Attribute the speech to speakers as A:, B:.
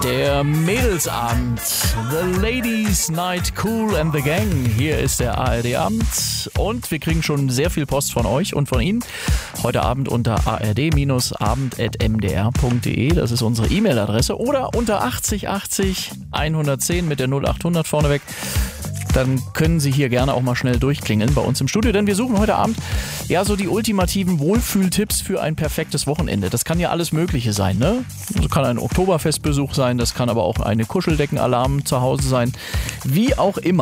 A: Der Mädelsabend. The Ladies Night Cool and the Gang. Hier ist der ARD-Abend. Und wir kriegen schon sehr viel Post von euch und von Ihnen. Heute Abend unter ard-abend@mdr.de. Das ist unsere E-Mail-Adresse. Oder unter 8080 110 mit der 0800 vorneweg. Dann können Sie hier gerne auch mal schnell durchklingeln bei uns im Studio, denn wir suchen heute Abend ja so die ultimativen Wohlfühltipps für ein perfektes Wochenende. Das kann ja alles Mögliche sein, ne? Das kann ein Oktoberfestbesuch sein, das kann aber auch eine Kuscheldeckenalarm zu Hause sein. Wie auch immer.